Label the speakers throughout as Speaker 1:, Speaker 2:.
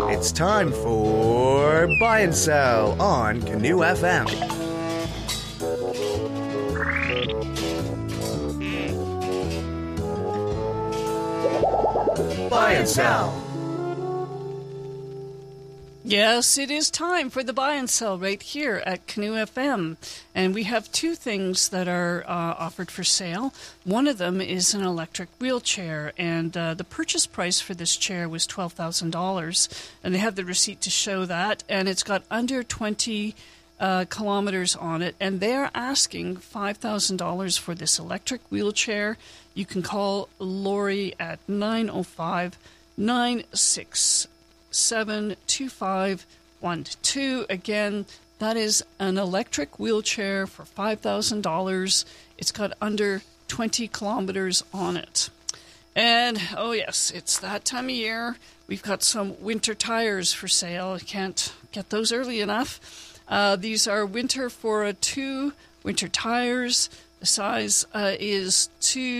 Speaker 1: It's time for Buy and Sell on Canoe FM. Buy and Sell.
Speaker 2: Yes, it is time for the Buy and Sell right here at Canoe FM. And we have two things that are offered for sale. One of them is an electric wheelchair, and the purchase price for this chair was $12,000. And they have the receipt to show that, and it's got under 20 kilometers on it, and they're asking $5,000 for this electric wheelchair. You can call Lori at 905-967-2512. Again, that is an electric wheelchair for $5,000. It's got under 20 kilometers on it. And, oh yes, it's that time of year. We've got some winter tires for sale. I can't get those early enough. These are winter 402 winter tires. The size is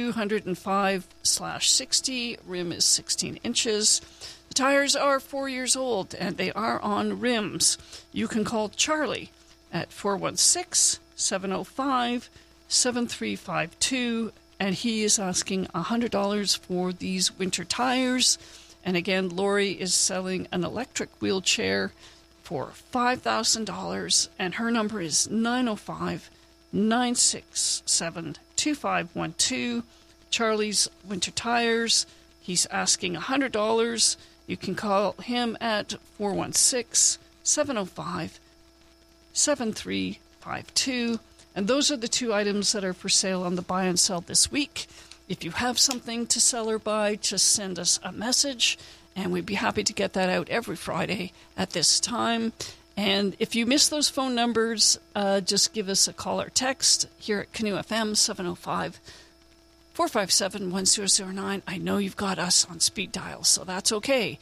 Speaker 2: 205/60. Rim is 16 inches. The tires are 4 years old, and they are on rims. You can call Charlie at 416-705-7352, and he is asking $100 for these winter tires. And again, Lori is selling an electric wheelchair for $5,000, and her number is 905-967-2512. Charlie's winter tires, he's asking $100. You can call him at 416-705-7352. And those are the two items that are for sale on the Buy and Sell this week. If you have something to sell or buy, just send us a message, and we'd be happy to get that out every Friday at this time. And if you miss those phone numbers, just give us a call or text here at Canoe FM, 705-457-1009. I know you've got us on speed dial, so that's okay.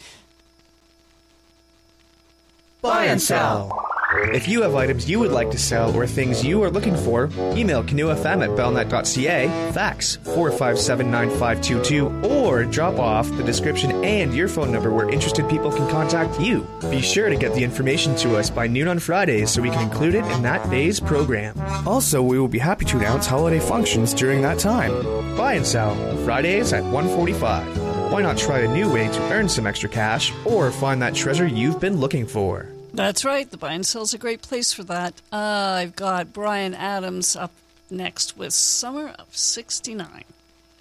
Speaker 1: Buy and Sell. If you have items you would like to sell or things you are looking for, email canoefm@bellnet.ca, fax 457-9522, or drop off the description and your phone number where interested people can contact you. Be sure to get the information to us by noon on Fridays so we can include it in that day's program. Also, we will be happy to announce holiday functions during that time. Buy and Sell, Fridays at 1:45. Why not try a new way to earn some extra cash or find that treasure you've been looking for?
Speaker 2: That's right. The Buy and Sell is a great place for that. I've got Brian Adams up next with Summer of '69.